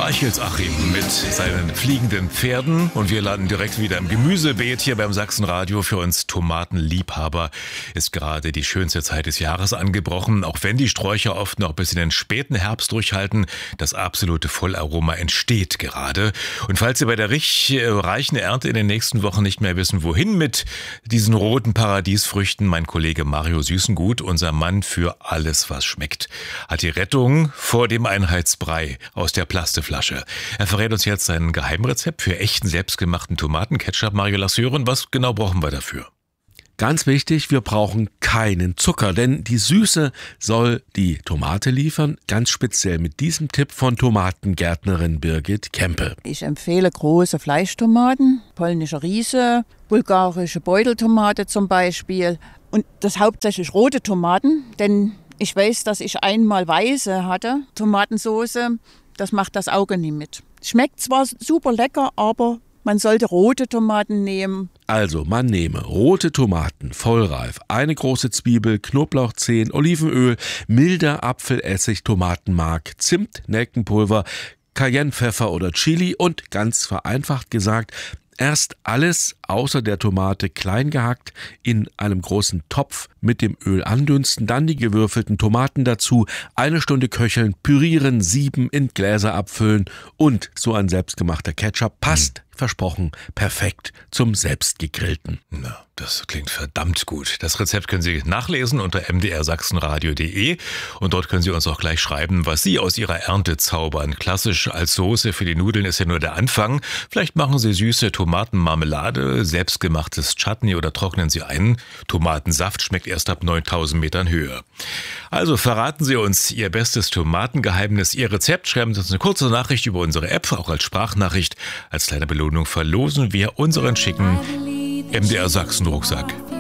Streichelsachim mit seinen fliegenden Pferden und wir landen direkt wieder im Gemüsebeet hier beim Sachsenradio. Für uns Tomatenliebhaber ist gerade die schönste Zeit des Jahres angebrochen, auch wenn die Sträucher oft noch bis in den späten Herbst durchhalten. Das absolute Vollaroma entsteht gerade. Und falls Sie bei der reichen Ernte in den nächsten Wochen nicht mehr wissen, wohin mit diesen roten Paradiesfrüchten, mein Kollege Mario Süßengut, unser Mann für alles, was schmeckt, hat die Rettung vor dem Einheitsbrei aus der Plastikflasche. Er verrät uns jetzt sein Geheimrezept für echten, selbstgemachten Tomatenketchup. Mario, lass hören, was genau brauchen wir dafür? Ganz wichtig, wir brauchen keinen Zucker, denn die Süße soll die Tomate liefern, ganz speziell mit diesem Tipp von Tomatengärtnerin Birgit Kempe. Ich empfehle große Fleischtomaten, polnische Riese, bulgarische Beuteltomate zum Beispiel und das hauptsächlich rote Tomaten, denn ich weiß, dass ich einmal weiße hatte, Tomatensoße, das macht das Auge nie mit. Schmeckt zwar super lecker, aber man sollte rote Tomaten nehmen. Also, man nehme rote Tomaten, vollreif, eine große Zwiebel, Knoblauchzehen, Olivenöl, milder Apfelessig, Tomatenmark, Zimt, Nelkenpulver, Cayennepfeffer oder Chili und ganz vereinfacht gesagt, erst alles außer der Tomate klein gehackt in einem großen Topf mit dem Öl andünsten, dann die gewürfelten Tomaten dazu, 1 Stunde köcheln, pürieren, sieben, in Gläser abfüllen und so ein selbstgemachter Ketchup passt, versprochen, perfekt zum selbstgegrillten. Na, das klingt verdammt gut. Das Rezept können Sie nachlesen unter mdrsachsenradio.de und dort können Sie uns auch gleich schreiben, was Sie aus Ihrer Ernte zaubern. Klassisch als Soße für die Nudeln ist ja nur der Anfang. Vielleicht machen Sie süße Tomatenmarmelade, selbstgemachtes Chutney oder trocknen Sie ein. Tomatensaft schmeckt erst ab 9000 Metern Höhe. Also verraten Sie uns Ihr bestes Tomatengeheimnis, Ihr Rezept. Schreiben Sie uns eine kurze Nachricht über unsere App, auch als Sprachnachricht. Als kleine Belohnung verlosen wir unseren schicken MDR Sachsen Rucksack.